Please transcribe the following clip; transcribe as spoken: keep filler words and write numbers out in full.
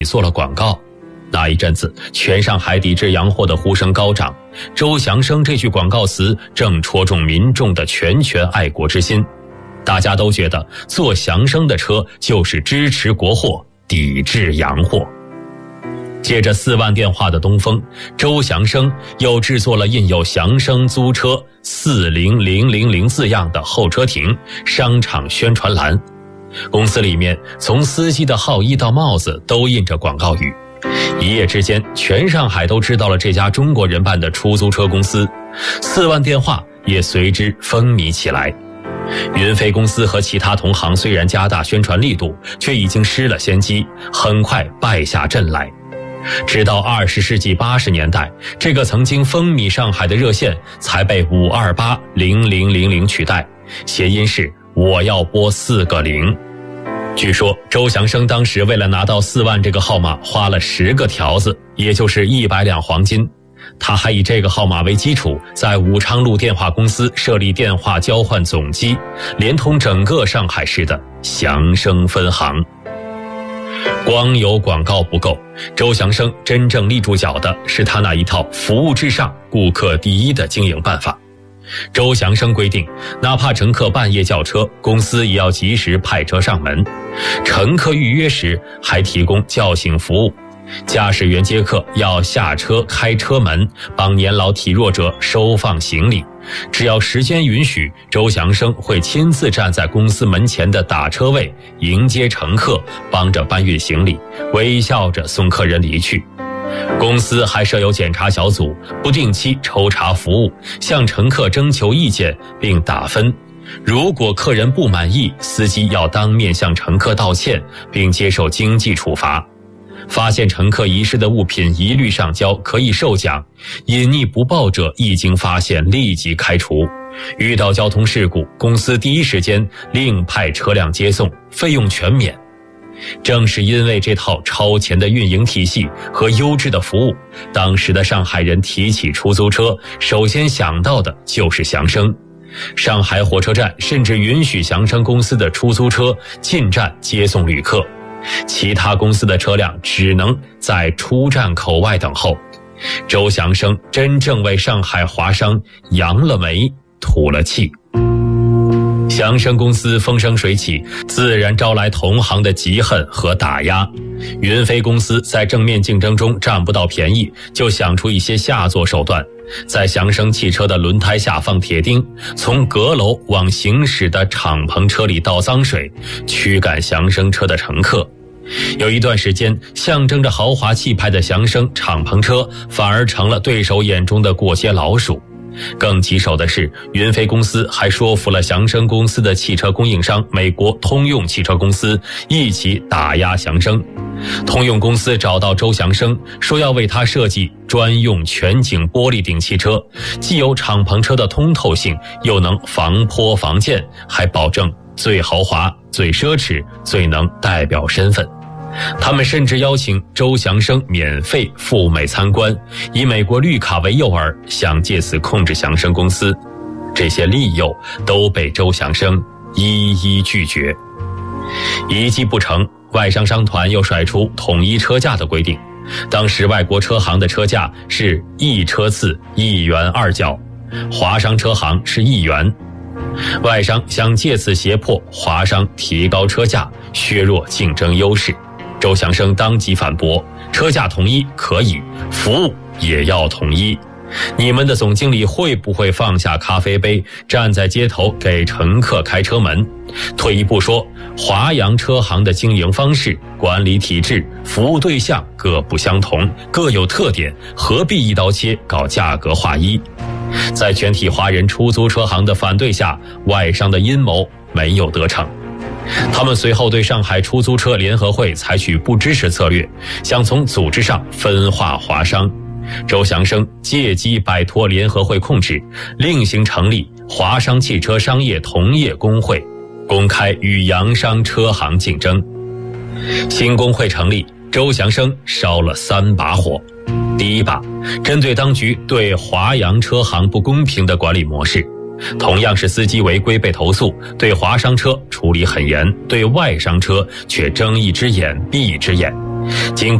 做了广告。那一阵子，全上海抵制洋货的呼声高涨，周祥生这句广告词正戳中民众的拳拳爱国之心。大家都觉得做祥生的车就是支持国货，抵制洋货。借着四万电话的东风，周祥生又制作了印有祥生租车四零零零零字样的候车亭商场宣传栏。公司里面从司机的号衣到帽子都印着广告语。一夜之间，全上海都知道了这家中国人办的出租车公司，四万电话也随之风靡起来。云飞公司和其他同行虽然加大宣传力度，却已经失了先机，很快败下阵来。直到二十世纪八十年代，这个曾经风靡上海的热线才被五二八零零零零取代，谐音是我要拨四个零。据说周祥生当时为了拿到四万这个号码，花了十个条子，也就是一百两黄金。他还以这个号码为基础，在武昌路电话公司设立电话交换总机，连通整个上海市的祥生分行。光有广告不够，周祥生真正立住脚的是他那一套服务至上、顾客第一的经营办法。周祥生规定，哪怕乘客半夜叫车，公司也要及时派车上门。乘客预约时还提供叫醒服务，驾驶员接客要下车开车门，帮年老体弱者收放行李。只要时间允许，周祥生会亲自站在公司门前的打车位迎接乘客，帮着搬运行李，微笑着送客人离去。公司还设有检查小组，不定期抽查服务，向乘客征求意见并打分。如果客人不满意，司机要当面向乘客道歉，并接受经济处罚。发现乘客遗失的物品一律上交，可以授奖；隐匿不报者一经发现立即开除。遇到交通事故，公司第一时间另派车辆接送，费用全免。正是因为这套超前的运营体系和优质的服务，当时的上海人提起出租车，首先想到的就是祥生。上海火车站甚至允许祥生公司的出租车进站接送旅客，其他公司的车辆只能在出站口外等候。周祥生真正为上海华商扬了眉，吐了气。祥生公司风生水起，自然招来同行的嫉恨和打压。云飞公司在正面竞争中占不到便宜，就想出一些下作手段，在祥生汽车的轮胎下放铁钉，从阁楼往行驶的敞篷车里倒脏水，驱赶祥生车的乘客。有一段时间，象征着豪华气派的祥生敞篷车反而成了对手眼中的过街老鼠。更棘手的是，云飞公司还说服了祥生公司的汽车供应商美国通用汽车公司一起打压祥生。通用公司找到周祥生，说要为他设计专用全景玻璃顶汽车，既有敞篷车的通透性，又能防泼防溅，还保证最豪华、最奢侈、最能代表身份。他们甚至邀请周祥生免费赴美参观，以美国绿卡为诱饵，想借此控制祥生公司。这些利诱都被周祥生一一拒绝。一计不成，外商商团又甩出统一车价的规定。当时外国车行的车价是一车次一元二角，华商车行是一元。外商想借此胁迫华商提高车价，削弱竞争优势。周祥生当即反驳，车价统一可以，服务也要统一。你们的总经理会不会放下咖啡杯，站在街头给乘客开车门？退一步说，华阳车行的经营方式、管理体制、服务对象各不相同，各有特点，何必一刀切搞价格划一？在全体华人出租车行的反对下，外商的阴谋没有得逞。他们随后对上海出租车联合会采取不支持策略，想从组织上分化华商。周祥生借机摆脱联合会控制，另行成立华商汽车商业同业工会，公开与洋商车行竞争。新工会成立，周祥生烧了三把火。第一把，针对当局对华洋车行不公平的管理模式。同样是司机违规被投诉，对华商车处理很严，对外商车却睁一只眼闭一只眼。 经